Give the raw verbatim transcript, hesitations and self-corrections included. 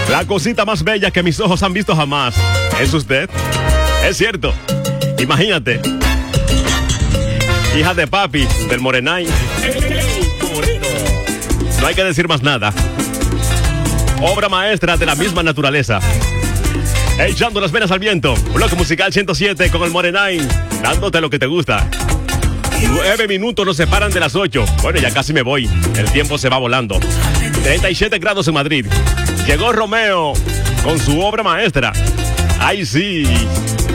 La cosita más bella que mis ojos han visto jamás es usted. Es cierto. Imagínate. Hija de papi, del Morenay. No hay que decir más nada. Obra maestra de la misma naturaleza. Echando las venas al viento. Bloque musical ciento siete con el Morenay. Dándote lo que te gusta. Nueve minutos nos separan de las ocho. Bueno, ya casi me voy. El tiempo se va volando. treinta y siete grados en Madrid. Llegó Romeo con su obra maestra. ¡Ay, sí!